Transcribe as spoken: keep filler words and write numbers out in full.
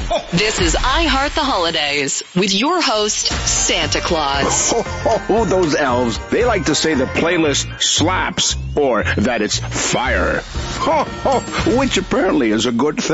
This is I Heart the Holidays with your host, Santa Claus. Oh, those elves. They like to say the playlist slaps or that it's fire. Which apparently is a good thing.